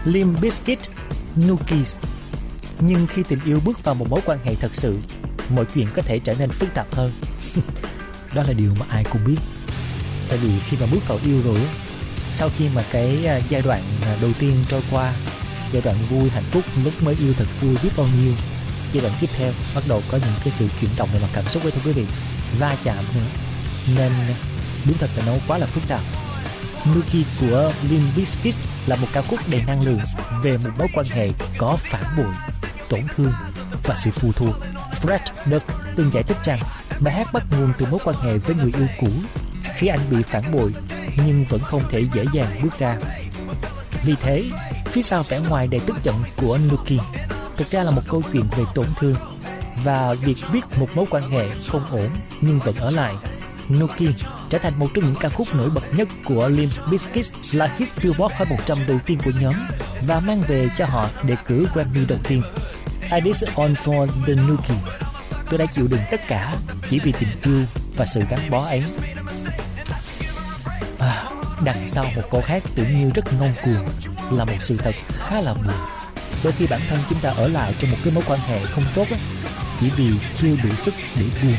Limp Bizkit, Nookies. Nhưng khi tình yêu bước vào một mối quan hệ thật sự, mọi chuyện có thể trở nên phức tạp hơn. Đó là điều mà ai cũng biết. Tại vì khi mà bước vào yêu rồi, sau khi mà cái giai đoạn đầu tiên trôi qua, giai đoạn vui hạnh phúc lúc mới yêu thật vui biết bao nhiêu, giai đoạn tiếp theo bắt đầu có những cái sự chuyển động về mặt cảm xúc với thưa quý vị, va chạm nữa, nên đúng thật là nó quá là phức tạp. Nookie của Limp Bizkit là một ca khúc đầy năng lượng về một mối quan hệ có phản bội, tổn thương và sự phụ thuộc. Fred Durst từng giải thích rằng bài hát bắt nguồn từ mối quan hệ với người yêu cũ, khi anh bị phản bội nhưng vẫn không thể dễ dàng bước ra. Vì thế, phía sau vẻ ngoài đầy tức giận của Nookie thực ra là một câu chuyện về tổn thương và việc biết một mối quan hệ không ổn nhưng vẫn ở lại. Nookie trở thành một trong những ca khúc nổi bật nhất của Limp Bizkit, là hit Billboard Hot 100 đầu tiên của nhóm và mang về cho họ đề cử Grammy đầu tiên. I did all for the Nookie. Tôi đã chịu đựng tất cả chỉ vì tình yêu và sự gắn bó ấy. Đằng sau một câu hát tưởng như rất ngông cuồng là một sự thật khá là buồn. Đôi khi bản thân chúng ta ở lại trong một cái mối quan hệ không tốt chỉ vì chưa đủ sức để buông.